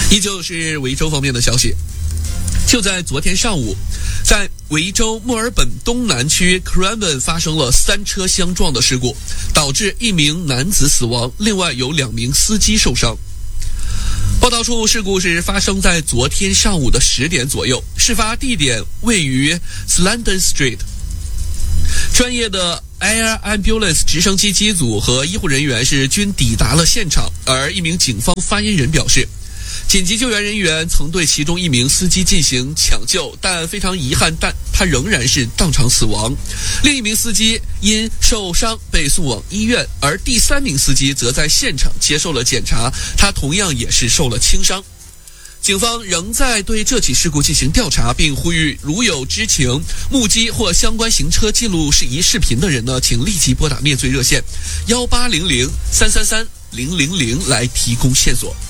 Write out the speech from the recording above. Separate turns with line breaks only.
依旧是维州方面的消息，就在昨天上午，在维州墨尔本东南区 Cranbourne 发生了3车相撞的事故，导致1名男子死亡，另外有2名司机受伤。报道称，事故是发生在昨天上午的10点左右，事发地点位于 Slanden Street。专业的 Air Ambulance 直升机机组和医护人员均抵达了现场，而一名警方发言人表示，紧急救援人员曾对其中1名司机进行抢救，但非常遗憾，他仍然是当场死亡。另1名司机因受伤被送往医院，而第3名司机则在现场接受了检查，他同样也是受了轻伤。警方仍在对这起事故进行调查，并呼吁如有知情、目击或相关行车记录疑视频的人呢，请立即拨打灭罪热线1800-333-000来提供线索。